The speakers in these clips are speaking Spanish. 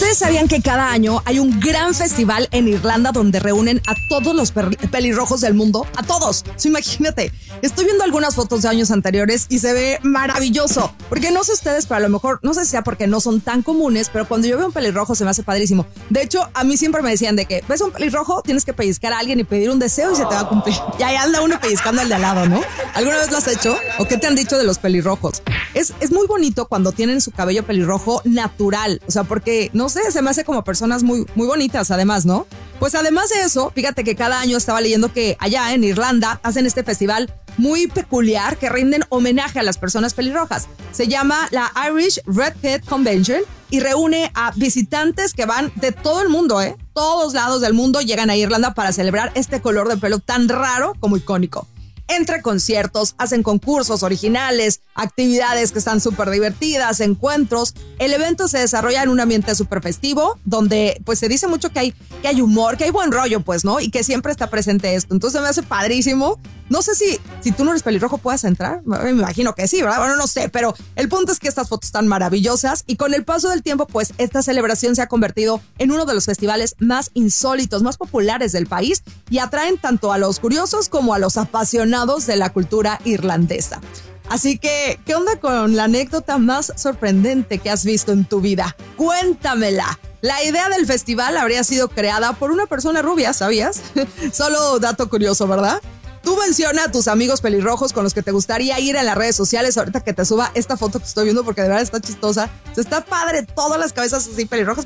¿Ustedes sabían que cada año hay un gran festival en Irlanda donde reúnen a todos los pelirrojos del mundo? A todos. Imagínate. Estoy viendo algunas fotos de años anteriores y se ve maravilloso. Porque no sé ustedes, pero a lo mejor, no sé si sea porque no son tan comunes, pero cuando yo veo un pelirrojo se me hace padrísimo. De hecho, a mí siempre me decían de que ves un pelirrojo, tienes que pellizcar a alguien y pedir un deseo y se te va a cumplir. Y ahí anda uno pellizcando al de al lado, ¿no? ¿Alguna vez lo has hecho? ¿O qué te han dicho de los pelirrojos? Es muy bonito cuando tienen su cabello pelirrojo natural. O sea, porque, no sé, se me hace como personas muy, muy bonitas además, ¿no? Pues además de eso, fíjate que cada año estaba leyendo que allá en Irlanda hacen este festival muy peculiar que rinden homenaje a las personas pelirrojas. Se llama la Irish Redhead Convention y reúne a visitantes que van de todo el mundo, ¿eh? Todos lados del mundo llegan a Irlanda para celebrar este color de pelo tan raro como icónico. Entre conciertos, hacen concursos originales, actividades que están súper divertidas, encuentros. El evento se desarrolla en un ambiente súper festivo, donde pues se dice mucho que hay humor, que hay buen rollo, pues, ¿no? Y que siempre está presente esto. Entonces me hace padrísimo. No sé si tú no eres pelirrojo puedas entrar. Me imagino que sí, ¿verdad? Bueno, no sé, pero el punto es que estas fotos están maravillosas y con el paso del tiempo, pues esta celebración se ha convertido en uno de los festivales más insólitos, más populares del país y atraen tanto a los curiosos como a los apasionados de la cultura irlandesa. Así que, ¿qué onda con la anécdota más sorprendente que has visto en tu vida? Cuéntamela. La idea del festival habría sido creada por una persona rubia, ¿sabías? Solo dato curioso, ¿verdad? Tú menciona a tus amigos pelirrojos con los que te gustaría ir en las redes sociales ahorita que te suba esta foto que estoy viendo porque de verdad está chistosa. O sea, está padre, todas las cabezas así, pelirrojos.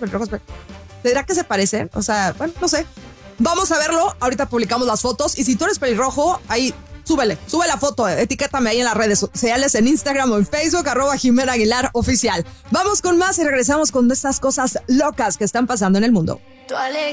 ¿Será que se parecen? O sea, bueno, no sé. Vamos a verlo, ahorita publicamos las fotos y si tú eres pelirrojo, ahí sube la foto, etiquétame ahí en las redes sociales, en Instagram o en Facebook, @JimenaAguilarOficial. Vamos con más y regresamos con estas cosas locas que están pasando en el mundo.